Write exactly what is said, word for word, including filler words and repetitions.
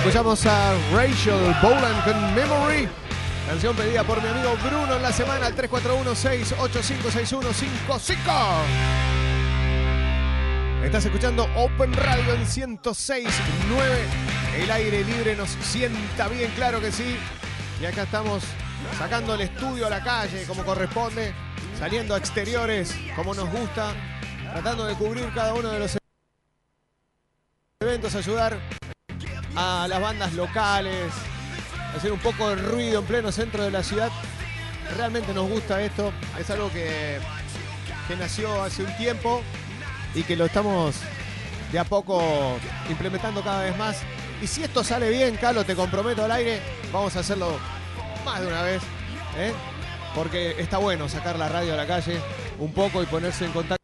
Escuchamos a Rachel Bolan con Memory, canción pedida por mi amigo Bruno en la semana al tres cuatro uno, seis ocho cinco, seis uno cinco cinco. Estás escuchando Open Radio en ciento seis punto nueve. El aire libre nos sienta bien, claro que sí. Y acá estamos sacando el estudio a la calle como corresponde, saliendo a exteriores como nos gusta, tratando de cubrir cada uno de los eventos, ayudar a las bandas locales, hacer un poco de ruido en pleno centro de la ciudad. Realmente nos gusta esto, es algo que, que nació hace un tiempo y que lo estamos de a poco implementando cada vez más. Y si esto sale bien, Carlos, te comprometo al aire, vamos a hacerlo más de una vez, ¿eh? Porque está bueno sacar la radio a la calle un poco y ponerse en contacto